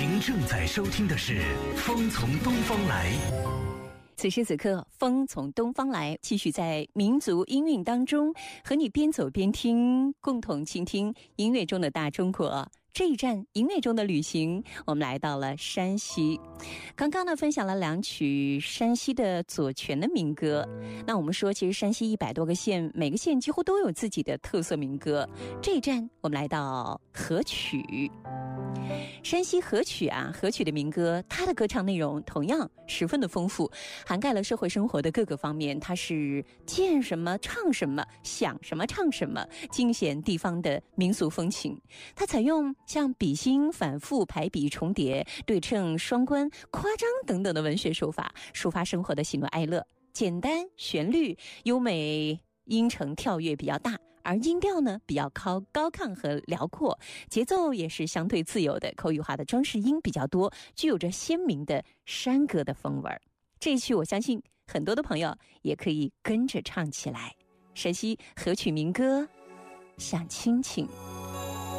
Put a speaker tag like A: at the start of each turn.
A: 您正在收听的是《风从东方来》。
B: 此时此刻，风从东方来，继续在民族音韵当中，和你边走边听，共同倾听音乐中的大中国。这一站音乐中的旅行，我们来到了山西。刚刚呢，分享了2曲山西的左权的民歌。那我们说，其实山西100多个县，每个县几乎都有自己的特色民歌。这一站，我们来到河曲。山西河曲啊，河曲的民歌，它的歌唱内容同样十分的丰富，涵盖了社会生活的各个方面。它是见什么唱什么，想什么唱什么，尽显地方的民俗风情。它采用像比兴、反复、排比、重叠、对称、双关、夸张等等的文学手法，抒发生活的喜怒哀乐。简单，旋律优美，音程跳跃比较大，而音调呢比较高亢和辽阔，节奏也是相对自由的，口语化的装饰音比较多，具有着鲜明的山歌的风味。这一曲我相信很多的朋友也可以跟着唱起来。山西河曲民歌《想亲亲》。